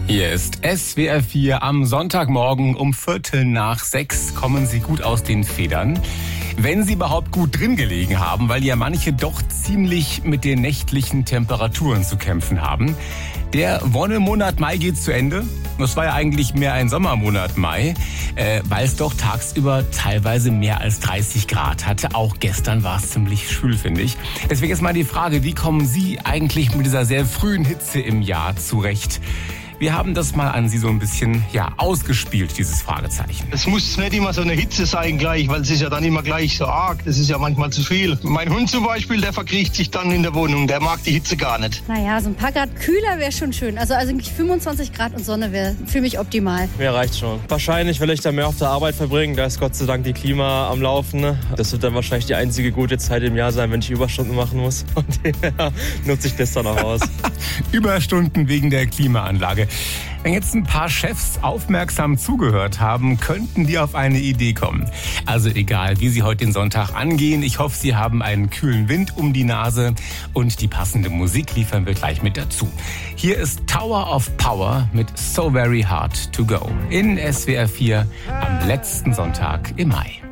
Hier ist SWR 4 am Sonntagmorgen um 5:45. Kommen Sie gut aus den Federn? Wenn Sie überhaupt gut drin gelegen haben, weil ja manche doch ziemlich mit den nächtlichen Temperaturen zu kämpfen haben. Der Wonnemonat Mai geht zu Ende. Das war ja eigentlich mehr ein Sommermonat Mai, weil es doch tagsüber teilweise mehr als 30 Grad hatte. Auch gestern war es ziemlich schwül, finde ich. Deswegen ist mal die Frage, wie kommen Sie eigentlich mit dieser sehr frühen Hitze im Jahr zurecht? Wir haben das mal an Sie so ein bisschen ausgespielt, dieses Fragezeichen. Es muss nicht immer so eine Hitze sein gleich, weil es ist ja dann immer gleich so arg. Das ist ja manchmal zu viel. Mein Hund zum Beispiel, der verkriecht sich dann in der Wohnung. Der mag die Hitze gar nicht. Naja, so ein paar Grad kühler wäre schon schön. Also eigentlich 25 Grad und Sonne wäre für mich optimal. Mir reicht schon. Wahrscheinlich will ich dann mehr auf der Arbeit verbringen. Da ist Gott sei Dank die Klima am Laufen. Das wird dann wahrscheinlich die einzige gute Zeit im Jahr sein, wenn ich Überstunden machen muss. Und daher nutze ich das dann auch aus. Überstunden wegen der Klimaanlage. Wenn jetzt ein paar Chefs aufmerksam zugehört haben, könnten die auf eine Idee kommen. Also egal, wie Sie heute den Sonntag angehen, ich hoffe, Sie haben einen kühlen Wind um die Nase und die passende Musik liefern wir gleich mit dazu. Hier ist Tower of Power mit So Very Hard to Go in SWR 4 am letzten Sonntag im Mai.